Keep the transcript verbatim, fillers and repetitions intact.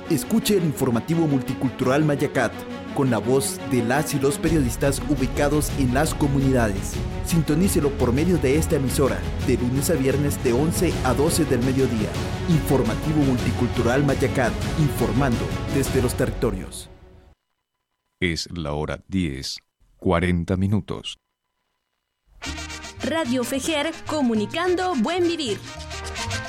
Escuche el informativo multicultural Mayacat, con la voz de las y los periodistas ubicados en las comunidades. Sintonícelo por medio de esta emisora, de lunes a viernes de once a doce del mediodía. Informativo multicultural Mayacat, informando desde los territorios. Es la hora diez, cuarenta minutos. Radio Fejer, comunicando buen vivir.